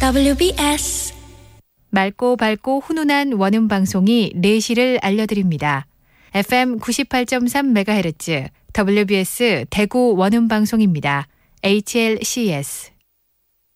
WBS 맑고 밝고 훈훈한 원음 방송이 4시를 알려드립니다. FM 98.3MHz WBS 대구 원음 방송입니다. HLCS